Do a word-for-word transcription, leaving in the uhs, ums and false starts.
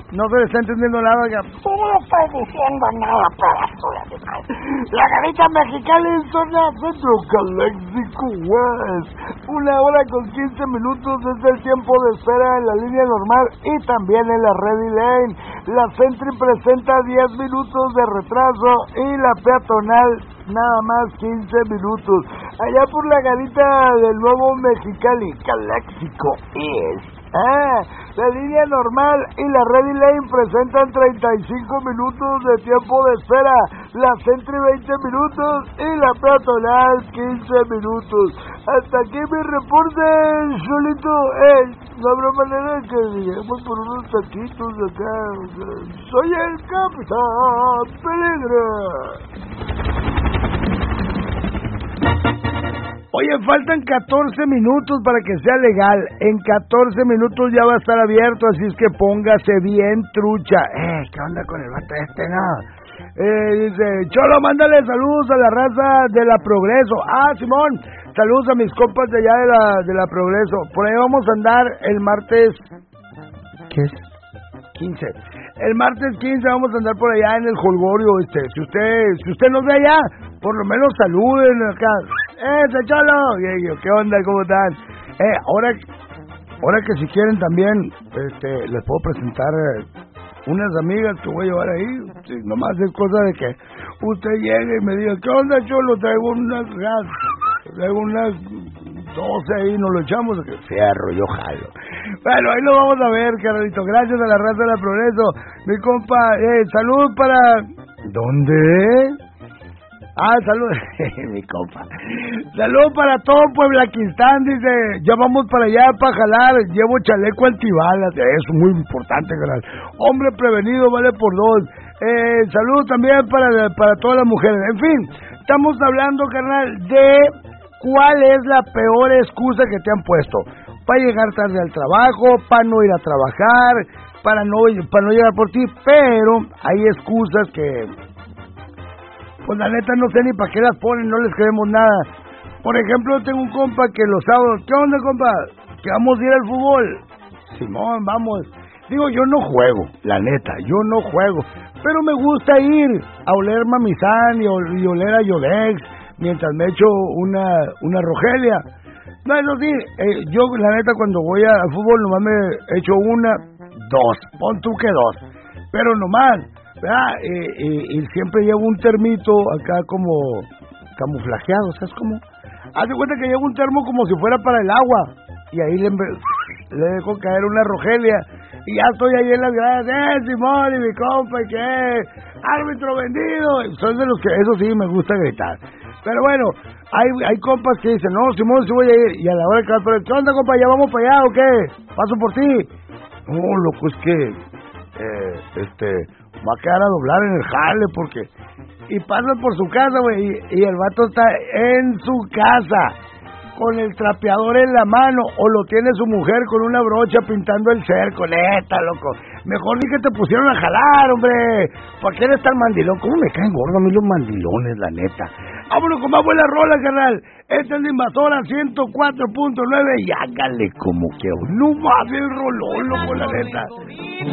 No se le está entendiendo nada. Ya. Sí, no estoy diciendo nada para su animal. La Garita Mexicali en zona Centro Caléxico West. Una hora con quince minutos es el tiempo de espera en la línea normal y también en la Ready Lane. La Sentry presenta diez minutos de retraso y la peatonal nada más quince minutos. Allá por la Garita del Nuevo Mexicali, Caléxico East. Ah, la línea normal y la Ready Lane presentan treinta y cinco minutos de tiempo de espera, la Sentry veinte minutos y la peatonal quince minutos. Hasta aquí mi reporte, Cholito. Eh, no habrá manera que lleguemos por unos taquitos acá. Soy el Capitán Peligro. Oye, faltan catorce minutos para que sea legal. En catorce minutos ya va a estar abierto, así es que póngase bien trucha. Eh, ¿qué onda con el vato este, no? Eh, dice, Cholo, mándale saludos a la raza de la Progreso. Ah, Simón, saludos a mis compas de allá de la, de la Progreso. Por ahí vamos a andar el martes... ¿Qué es? quince. El martes quince vamos a andar por allá en el Holgorio, este. Si usted, si usted nos ve allá, por lo menos saluden acá. ¡Eh, Cholo! ¿Qué onda? ¿Cómo están? Eh, ahora, ahora que si quieren también, este, les puedo presentar eh, unas amigas que voy a llevar ahí. Sí, nomás es cosa de que usted llegue y me diga, ¿qué onda, Cholo? Traigo unas gas, traigo unas doce ahí, nos lo echamos. Fierro, yo jalo. Bueno, ahí lo vamos a ver, carnalito. Gracias a la raza de la Progreso. Mi compa, eh, salud para... ¿Dónde? Ah, salud, mi compa. Salud para todo Pueblaquistán, dice. Ya vamos para allá para jalar. Llevo chaleco antibalas. Eso es muy importante, carnal. Hombre prevenido vale por dos. Eh, salud también para, para todas las mujeres. En fin, estamos hablando, carnal, de cuál es la peor excusa que te han puesto. Para llegar tarde al trabajo, para no ir a trabajar, para no, para no llegar por ti. Pero hay excusas que... pues la neta no sé ni para qué las ponen, no les creemos nada. Por ejemplo, tengo un compa que los sábados, ¿qué onda, compa? Que vamos a ir al fútbol. Simón, vamos. Digo, yo no juego, la neta, yo no juego. Pero me gusta ir a oler Mamizán y, y oler a Yolex mientras me echo una, una Rogelia. No, eso sí, eh, yo la neta cuando voy a- al fútbol nomás me echo una, dos, pon tú que dos. Pero nomás. ¿verdad? Eh, eh, y siempre llevo un termito acá como camuflajeado, ¿sabes cómo? Haz de cuenta que llevo un termo como si fuera para el agua y ahí le, le dejo caer una Rogelia y ya estoy ahí en las gradas. ¡Eh, Simón y mi compa! ¿Y qué? ¡Árbitro vendido! Son de los que, eso sí, me gusta gritar. Pero bueno, hay hay compas que dicen, no, Simón, sí voy a ir. Y a la hora que va, pero ¿qué onda, compa? ¿Ya vamos para allá o qué? ¿Paso por ti? No, loco, es que, eh, este... va a quedar a doblar en el jale porque... Y pasa por su casa, güey, y, y el vato está en su casa, con el trapeador en la mano, o lo tiene su mujer con una brocha pintando el cerco, neta, loco. Mejor ni que te pusieron a jalar, hombre. ¿Para qué eres tan mandilón? ¿Cómo me caen gordos a mí los mandilones, la neta? Vámonos con más buena rola, carnal. Esta es la Invasora ciento cuatro punto nueve y hágale como que no más el rolón, loco, la neta.